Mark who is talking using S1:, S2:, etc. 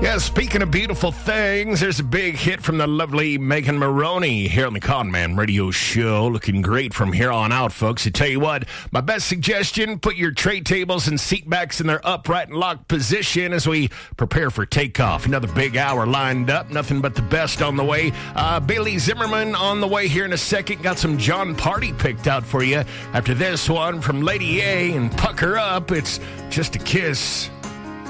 S1: Yeah, speaking of beautiful things, there's a big hit from the lovely Megan Maroney here on the Conman Radio Show. Looking great from here on out, folks. I tell you what, my best suggestion, put your tray tables and seat backs in their upright and locked position as we prepare for takeoff. Another big hour lined up. Nothing but the best on the way. Bailey Zimmerman on the way here in a second. Got some John Party picked out for you. After this one from Lady A and Pucker Up, it's Just a Kiss.